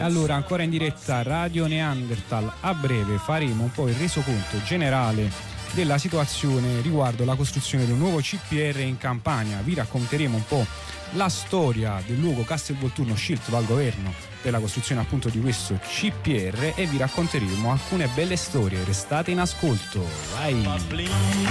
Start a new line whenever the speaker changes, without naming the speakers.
Allora, ancora in diretta Radio Neanderthal, a breve faremo un po' il resoconto generale della situazione riguardo la costruzione di un nuovo CPR in Campania. Vi racconteremo un po' la storia del luogo Castelvolturno scelto dal governo per la costruzione appunto di questo CPR e vi racconteremo alcune belle storie. Restate in ascolto, vai!